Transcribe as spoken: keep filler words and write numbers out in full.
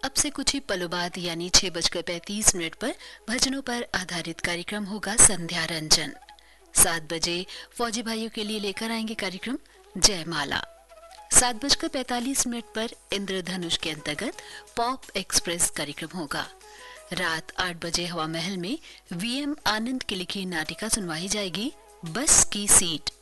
अब से कुछ ही पलों बाद यानी छह बजकर पैंतीस मिनट पर भजनों पर आधारित कार्यक्रम होगा संध्या रंजन। सात बजे फौजी भाइयों के लिए लेकर आएंगे कार्यक्रम जयमाला। सात बजकर पैंतालीस मिनट पर इंद्रधनुष के अंतर्गत पॉप एक्सप्रेस कार्यक्रम होगा। रात आठ बजे हवा महल में वी एम आनंद की लिखी नाटिका सुनवाई जाएगी बस की सीट।